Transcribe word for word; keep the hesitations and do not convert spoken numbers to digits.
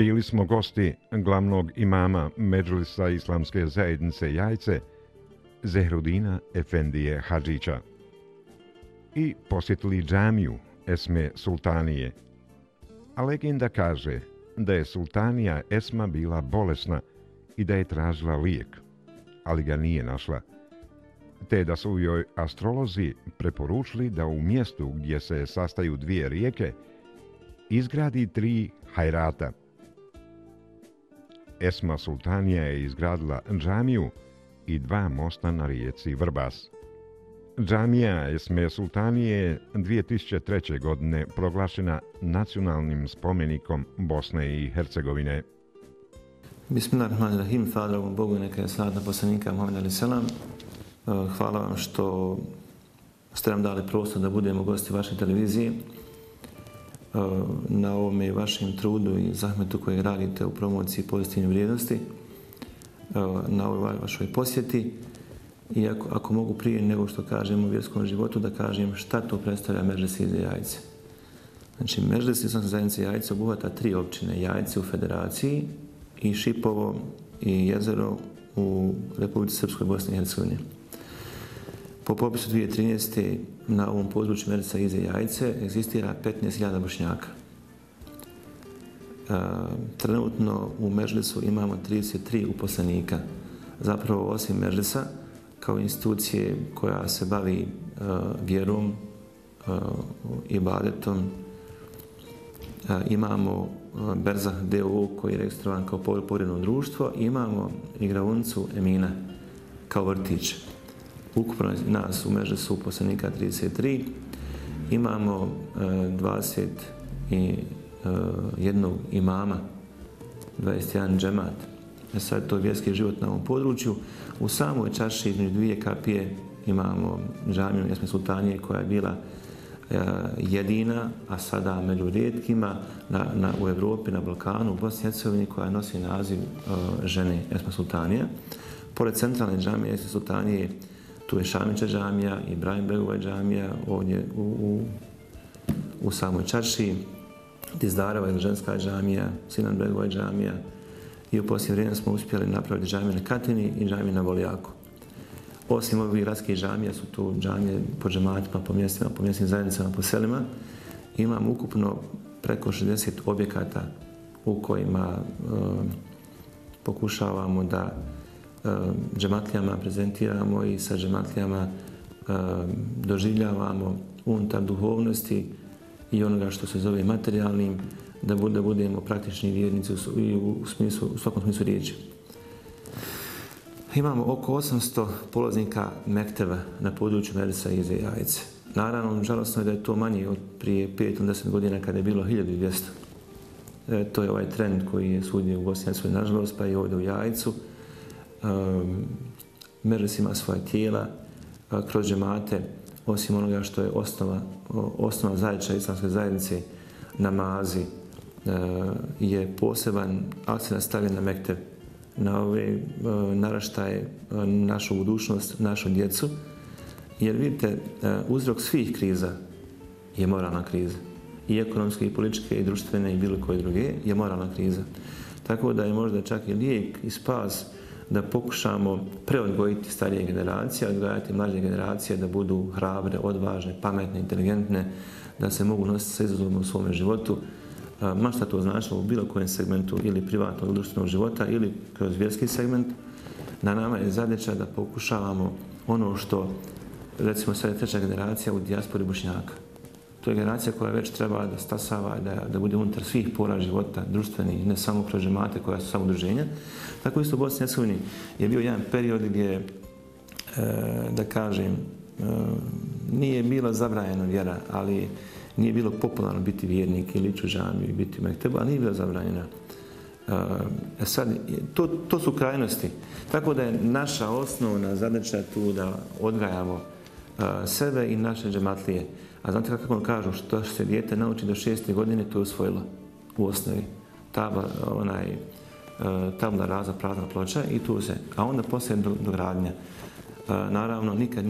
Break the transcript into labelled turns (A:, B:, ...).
A: Bili smo gosti glavnog imama Medžlisa Islamske zajednice Jajce, Zehrudina Efendije Hadžića, i posjetili džamiju Esme Sultanije. A legenda kaže da je sultanija Esma bila bolesna i da je tražila lijek, ali ga nije našla, te da su joj astrolozi preporučili da u mjestu gdje se sastaju dvije rijeke izgradi tri hajrata. Esma Sultanija je izgradila džamiju i dva mosta na rijeci Vrbas. Džamija Esme Sultanije je dvije tisuće treće. godine proglašena nacionalnim spomenikom Bosne i Hercegovine.
B: Bismillahirrahmanirrahim, hvala dragom Bogu i neka je salat na poslanika Muhammed alejhi selam. Hvala vam što ste nam dali prostor da budemo gosti vaše televizije, na ovome vašem trudu i zahmetu koje radite u promociji pozitivne vrijednosti, na ovoj vašoj posjeti. I ako, ako mogu prije nego što kažem u vjerskom životu, da kažem šta to predstavlja Medžlis Ize Jajce. Znači, Medžlis Islamske zajednice Jajce obuhvata tri općine: Jajce u Federaciji i Šipovo i Jezero u Republici Srpskoj, Bosni i Hercegovini. Po popisu dvije tisuće trinaeste. na ovom području Medžlisa Ize Jajce egzistira petnaest hiljada Bošnjaka. E, trenutno u Medžlisu imamo trideset tri uposlenika. Zapravo, osim Medžlisa, kao institucije koja se bavi uh, vjerom, uh, ibadetom, uh, imamo uh, Berzah d o o koji je registrovan kao povjereno društvo, i imamo igraonicu Emina kao vrtić. Ukupno nas u Medžlisu uposlenika trideset tri, imamo uh, dvadeset jedan imama, dvadeset jedan džemat. Sad to je vjerski život na ovom području. U samoj čarši između dvije kapije imamo džamiju Esme Sultanije koja je bila e, jedina, a sada među rijetkima na, na, u Evropi, na Balkanu, u Bosni i Hercegovini, koja nosi naziv e, žene Esme Sultanije. Pored centralne džamije Esme Sultanije tu je Šamića džamija, Ibrahim Begova džamija ovdje u, u, u samoj čarši, Dizdareva ili ženska džamija, Sinan Begova džamija. I u posljednje vrijeme smo uspjeli napraviti džamiju na Katini i džamiju na Voljaku. Osim ovih gradskih džamija su tu džamije po džematima, po mjestima, po mjesnim zajednicama, po selima. Imamo ukupno preko šezdeset objekata u kojima e, pokušavamo da e, džematlijama prezentiramo i sa džematlijama e, doživljavamo unutar duhovnosti i onoga što se zove materijalnim, da budemo praktični vjernici u, u, smislu, u svakom smislu riječi. Imamo oko osamsto polaznika mekteba na području Medžlisa Ize Jajce. Naravno, žalostno je da je to manje od prije pet do deset godina kada je bilo hiljadu dvjesto. E, to je ovaj trend koji je svugdje u Bosni i Hercegovini, nažalost, pa i ovdje u Jajcu. Um, Medžlis ima svoje tijela a, kroz džemate, osim onoga što je osnova, osnova zajedničke islamske zajednice, namazi, je poseban akcent stavljen na mekteb, na ove naraštaje, našu budućnost, našu djecu. Jer vidite, uzrok svih kriza je moralna kriza. I ekonomske, i političke, i društvene, i bilo koje druge je moralna kriza. Tako da je možda čak i lijek i spas da pokušamo preodgojiti starije generacije, odgojati mlađe generacije da budu hrabre, odvažne, pametne, inteligentne, da se mogu nositi sa izazovima u svome životu, ma šta to značilo u bilo kojem segmentu ili privatnog ili društvenog života ili kroz vjerski segment. Na nama je zadaća da pokušavamo ono što, recimo, sad je treća generacija u dijaspori Bošnjaka. To je generacija koja već treba da stasava, da, da bude unutar svih pora života, društvenih, ne samo kroz džemate koja su samo udruženja. Tako isto u Bosni i Hercegovini je bio jedan period gdje, e, da kažem, e, nije bila zabranjena vjera, ali nije bilo popularno biti vjernik ili ići u džamiju i biti u mektebu, a nije bila zabranjena. E sad, to, to su krajnosti. Tako da je naša osnovna zadaća tu da odgajamo a, sebe i naše džematlije. A znate kako vam kažu, što se dijete nauči do šeste godine, to je usvojilo u osnovi. Tabla, onaj, tabla raza, prazna ploča i tu se. A onda poslije dogradnja. Naravno, nikad